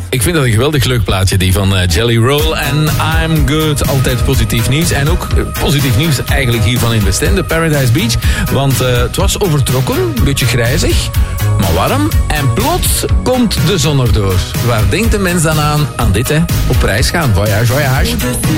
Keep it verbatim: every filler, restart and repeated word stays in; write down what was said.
Ik vind dat een geweldig leuk plaatje, die van uh, Jelly Roll en I'm Good. Altijd positief nieuws. En ook uh, positief nieuws eigenlijk hier van in Westende, Paradise Beach. Want uh, het was overtrokken, een beetje grijzig, maar warm. En plots komt de zon erdoor. Waar denkt de mens dan aan? Aan dit, hè. Op reis gaan. Voyage, voyage.